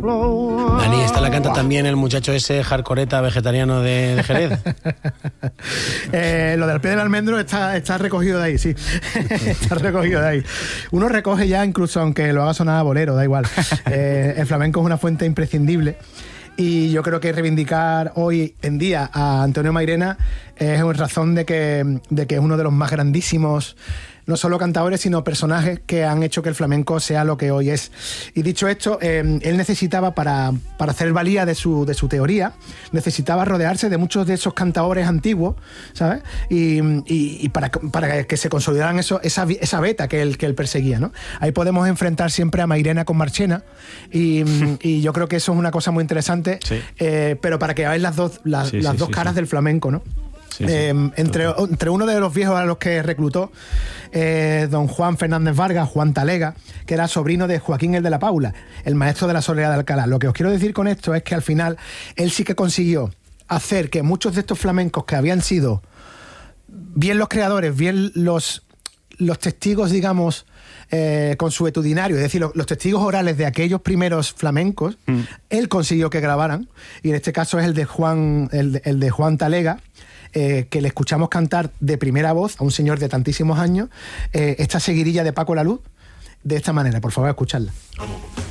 Dani, esta la canta también el muchacho ese hardcoreta vegetariano de Jerez. Lo del pie del almendro está recogido de ahí, sí. Está recogido de ahí. Uno recoge ya, incluso aunque lo haga sonar a bolero, da igual. El flamenco es una fuente imprescindible. Y yo creo que reivindicar hoy en día a Antonio Mairena es una razón de que es uno de los más grandísimos, no solo cantadores, sino personajes que han hecho que el flamenco sea lo que hoy es. Y dicho esto, él necesitaba, para hacer valía de su teoría, necesitaba rodearse de muchos de esos cantadores antiguos, ¿sabes? Y para que se consolidaran esa beta que él perseguía, ¿no? Ahí podemos enfrentar siempre a Mairena con Marchena, y yo creo que eso es una cosa muy interesante, sí. Pero para que veáis las dos caras del flamenco, ¿no? Sí, entre uno de los viejos a los que reclutó, don Juan Fernández Vargas, Juan Talega, que era sobrino de Joaquín el de la Paula, el maestro de la Soledad de Alcalá. Lo que os quiero decir con esto es que al final él sí que consiguió hacer que muchos de estos flamencos que habían sido bien los creadores, bien los testigos, digamos, consuetudinarios, es decir, los testigos orales de aquellos primeros flamencos, él consiguió que grabaran, y en este caso es el de Juan Talega, que le escuchamos cantar de primera voz a un señor de tantísimos años esta seguidilla de Paco La Luz de esta manera. Por favor, escuchadla.